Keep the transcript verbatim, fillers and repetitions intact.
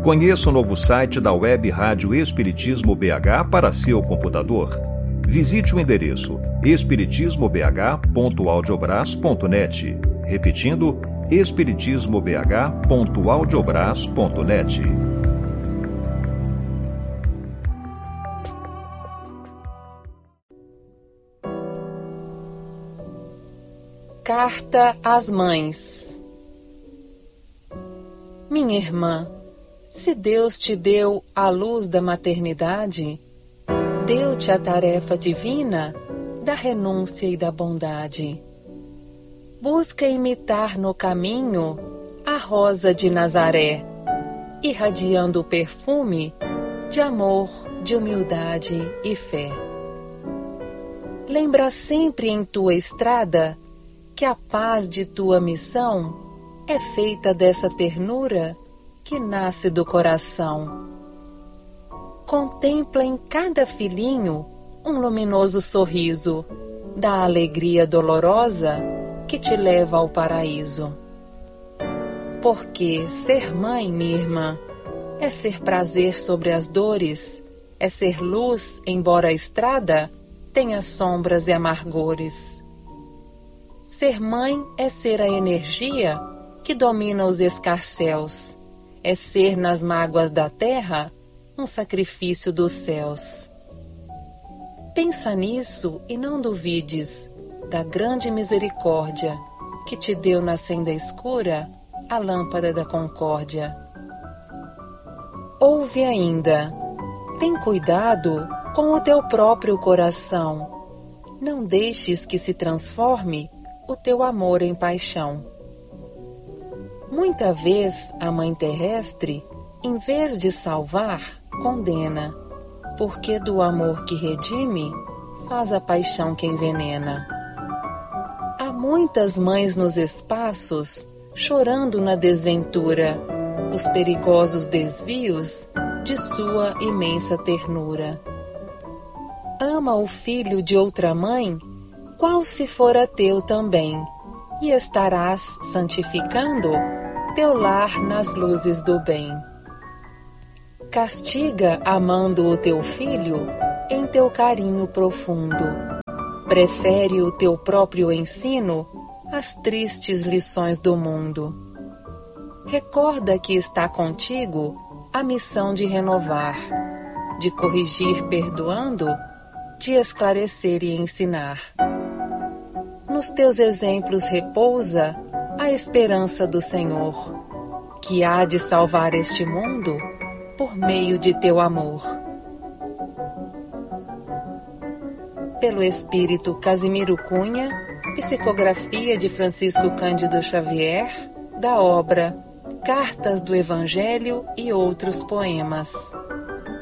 Conheça o novo site da Web Rádio Espiritismo B H para seu computador. Visite o endereço espiritismo b h ponto audiobras ponto net. Repetindo, espiritismo b h ponto audiobras ponto net. Carta às Mães. Minha irmã, se Deus te deu a luz da maternidade, deu-te a tarefa divina da renúncia e da bondade. Busca imitar no caminho a rosa de Nazaré, irradiando o perfume de amor, de humildade e fé. Lembra sempre em tua estrada que a paz de tua missão é feita dessa ternura que nasce do coração. Contempla em cada filhinho um luminoso sorriso da alegria dolorosa que te leva ao paraíso. Porque ser mãe, minha irmã, é ser prazer sobre as dores, é ser luz, embora a estrada tenha sombras e amargores. Ser mãe é ser a energia que domina os escarcéus, é ser nas mágoas da terra um sacrifício dos céus. Pensa nisso e não duvides da grande misericórdia que te deu na senda escura a lâmpada da concórdia. Ouve ainda, tem cuidado com o teu próprio coração, não deixes que se transforme o teu amor em paixão. Muita vez a mãe terrestre, em vez de salvar, condena, porque do amor que redime, faz a paixão que envenena. Há muitas mães nos espaços, chorando na desventura, os perigosos desvios de sua imensa ternura. Ama o filho de outra mãe, qual se fora teu também, e estarás santificando teu lar nas luzes do bem. Castiga amando o teu filho em teu carinho profundo. Prefere o teu próprio ensino às tristes lições do mundo. Recorda que está contigo a missão de renovar, de corrigir perdoando, de esclarecer e ensinar. Nos teus exemplos repousa a esperança do Senhor, que há de salvar este mundo por meio de teu amor. Pelo Espírito Casimiro Cunha, psicografia de Francisco Cândido Xavier, da obra Cartas do Evangelho e Outros Poemas.